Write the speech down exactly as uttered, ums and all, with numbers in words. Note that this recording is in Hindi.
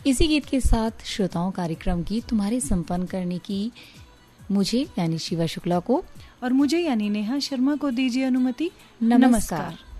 इसी गीत के साथ श्रोताओं कार्यक्रम की तुम्हारे संपन्न करने की मुझे यानी शिवा शुक्ला को और मुझे यानी नेहा शर्मा को दीजिए अनुमति। नमस्कार, नमस्कार।